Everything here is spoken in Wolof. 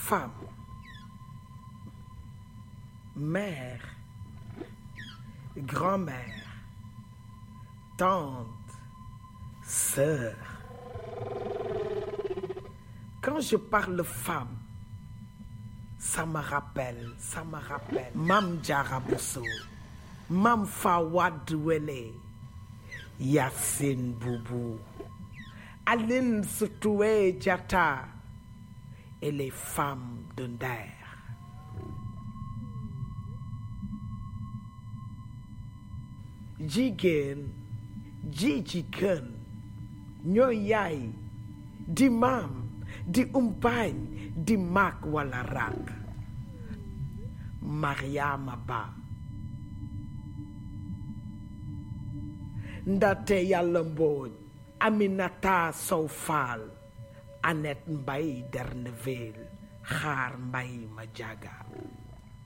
femme, mère, grand-mère, tante, sœur. Quand je parle femme, ça me rappelle Mam Diarra Bousso, Mam Fawad Wele, Yacine Boubou, Aline Sitoé Diatta et les femmes de Nder. Jigéen ji kën ñooy yaay di maam di umpaañ di mag wala rakk. Mariama Ba, Ndate Yàlla Mbooj, Aminata Sow Fall, Annette Mbaye Derneville, Xaar Mbaye Madiaga.